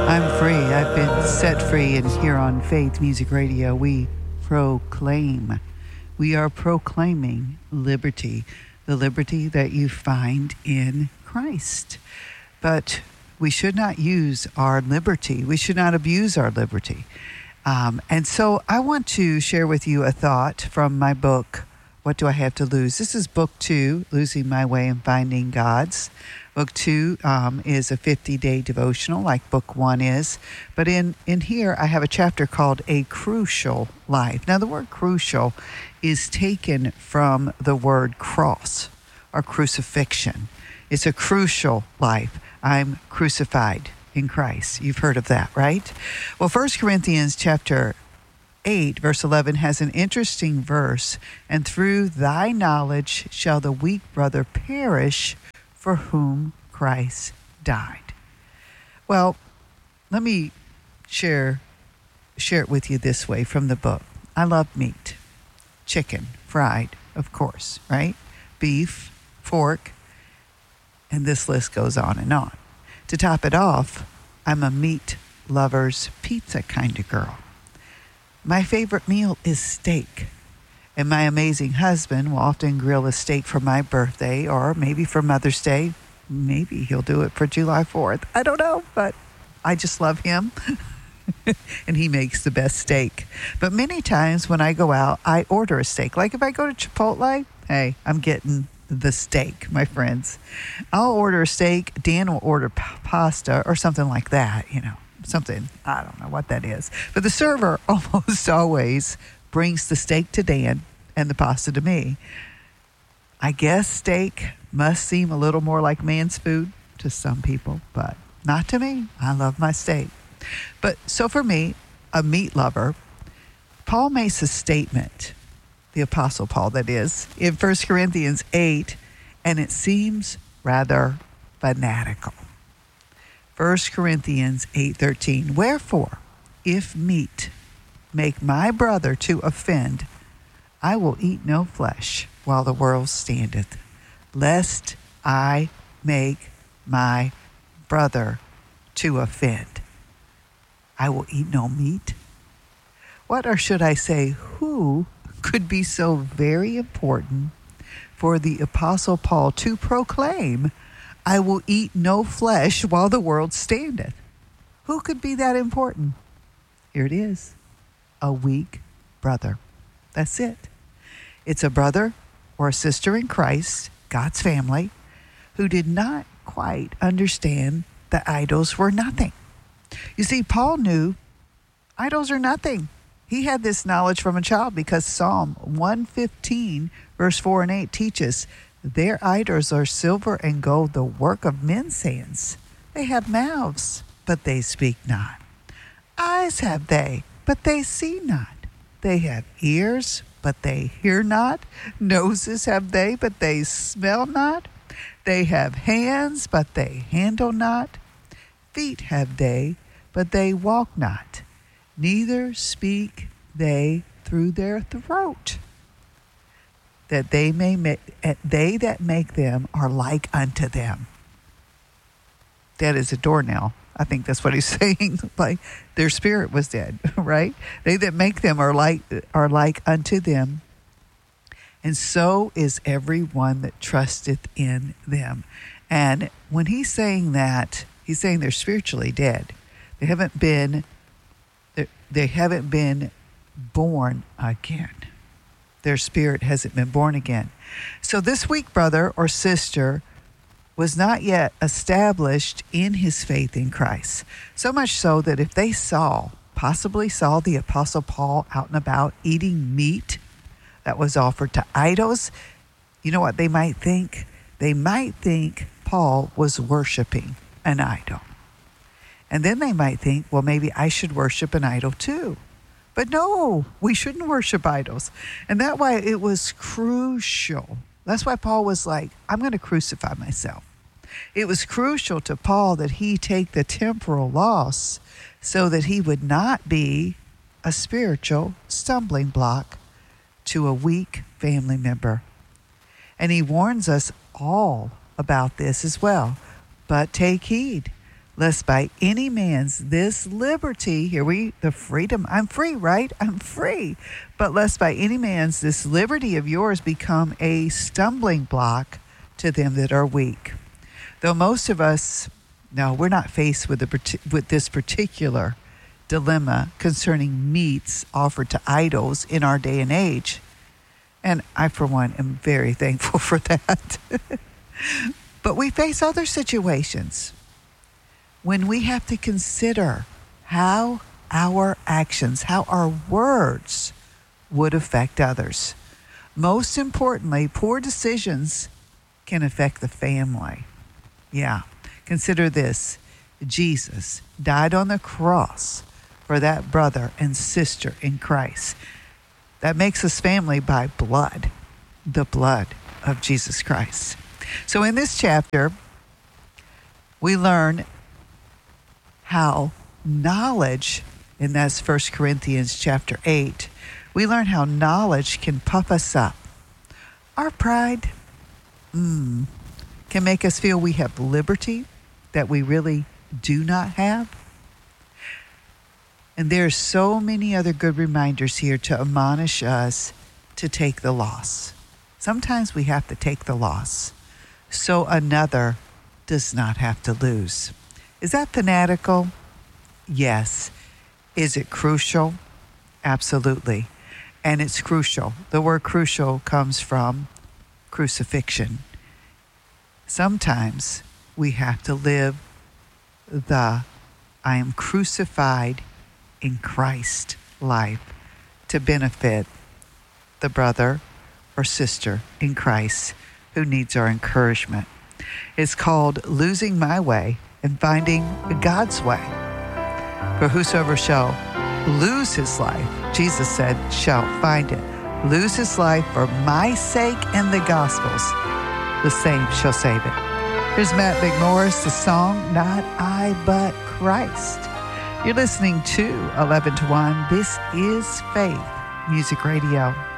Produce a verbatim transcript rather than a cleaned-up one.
I'm free. I've been set free, and here on Faith Music Radio, we proclaim. We are proclaiming liberty, the liberty that you find in Christ. But we should not use our liberty. We should not abuse our liberty. Um, and so I want to share with you a thought from my book, What Do I Have to Lose? This is book two, Losing My Way and Finding God's. Book two um, is a fifty-day devotional like book one is. But in, in here, I have a chapter called A Crucial Life. Now, the word crucial is taken from the word cross or crucifixion. It's a crucial life. I'm crucified in Christ. You've heard of that, right? Well, First Corinthians chapter eight, verse eleven has an interesting verse. And through thy knowledge shall the weak brother perish for whom Christ died. Well, let me share share it with you this way from the book. I love meat. Chicken, fried, of course, right? Beef, pork, and this list goes on and on. To top it off, I'm a meat lover's pizza kind of girl. My favorite meal is steak. And my amazing husband will often grill a steak for my birthday or maybe for Mother's Day. Maybe he'll do it for July fourth. I don't know, but I just love him. And he makes the best steak. But many times when I go out, I order a steak. Like if I go to Chipotle, hey, I'm getting the steak, my friends. I'll order a steak. Dan will order p- pasta or something like that, you know, something. I don't know what that is. But the server almost always brings the steak to Dan and the pasta to me. I guess steak must seem a little more like man's food to some people, but not to me. I love my steak. But so for me, a meat lover, Paul makes a statement, the Apostle Paul that is, in First Corinthians eight, and it seems rather fanatical. First Corinthians eight thirteen, wherefore, if meat make my brother to offend, I will eat no flesh while the world standeth, lest I make my brother to offend. I will eat no meat. What, or should I say, who could be so very important for the Apostle Paul to proclaim, I will eat no flesh while the world standeth? Who could be that important? Here it is. A weak brother. That's it. It's a brother or a sister in Christ, God's family, who did not quite understand that idols were nothing. You see, Paul knew idols are nothing. He had this knowledge from a child because Psalm one fifteen, verse four and eight teaches, their idols are silver and gold, the work of men's hands. They have mouths, but they speak not. Eyes have they, but they see not. They have ears, but they hear not. Noses have they, but they smell not. They have hands, but they handle not. Feet have they, but they walk not. Neither speak they through their throat. That they may make, they that make them are like unto them. That is a doornail. I think that's what he's saying. Like their spirit was dead, right? They that make them are like are like unto them. And so is everyone that trusteth in them. And when he's saying that, he's saying they're spiritually dead. They haven't been they haven't been born again. Their spirit hasn't been born again. So this weak brother or sister was not yet established in his faith in Christ. So much so that if they saw, possibly saw the Apostle Paul out and about eating meat that was offered to idols, you know what they might think? They might think Paul was worshiping an idol. And then they might think, well, maybe I should worship an idol too. But no, we shouldn't worship idols. And that's why it was crucial. That's why Paul was like, I'm going to crucify myself. It was crucial to Paul that he take the temporal loss so that he would not be a spiritual stumbling block to a weak family member. And he warns us all about this as well. But take heed, lest by any man's this liberty, here we, the freedom, I'm free, right? I'm free. But lest by any man's this liberty of yours become a stumbling block to them that are weak. Though most of us, no, we're not faced with, the, with this particular dilemma concerning meats offered to idols in our day and age. And I, for one, am very thankful for that. But we face other situations when we have to consider how our actions, how our words would affect others. Most importantly, poor decisions can affect the family. Yeah, consider this. Jesus died on the cross for that brother and sister in Christ. That makes us family by blood, the blood of Jesus Christ. So in this chapter, we learn how knowledge, and that's First Corinthians chapter eight, we learn how knowledge can puff us up. Our pride mm, can make us feel we have liberty that we really do not have. And there are so many other good reminders here to admonish us to take the loss. Sometimes we have to take the loss so another does not have to lose. Is that fanatical? Yes. Is it crucial? Absolutely. And it's crucial. The word crucial comes from crucifixion. Sometimes we have to live the I am crucified in Christ life to benefit the brother or sister in Christ who needs our encouragement. It's called losing my way and finding God's way. For whosoever shall lose his life, Jesus said, shall find it. Lose his life for my sake and the gospel's, the same shall save it. Here's Matt McMorris, the song, Not I, But Christ. You're listening to eleven to one. This is Faith Music Radio.